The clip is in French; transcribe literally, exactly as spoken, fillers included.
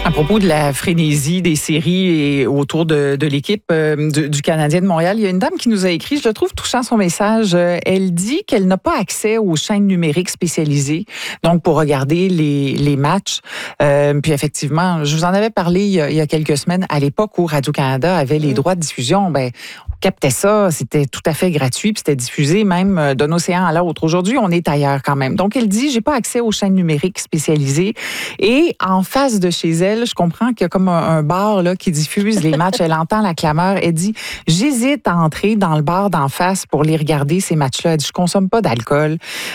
À propos de la frénésie des séries et autour de, de l'équipe euh, du, du Canadien de Montréal, il y a une dame qui nous a écrit, je le trouve touchant son message. Euh, elle dit qu'elle n'a pas accès aux chaînes numériques spécialisées, donc pour regarder les, les matchs. Euh, puis effectivement, je vous en avais parlé il y a, il y a quelques semaines, à l'époque où Radio-Canada avait les droits de diffusion, ben on captait ça, c'était tout à fait gratuit, puis c'était diffusé même d'un océan à l'autre. Aujourd'hui, on est ailleurs quand même. Donc, elle dit, j'ai pas accès aux chaînes numériques spécialisées. Et en face de chez elle, je comprends qu'il y a comme un, un bar là, qui diffuse les matchs. Elle entend la clameur. Elle dit, j'hésite à entrer dans le bar d'en face pour les regarder, ces matchs-là. Elle dit, je consomme pas d'alcool.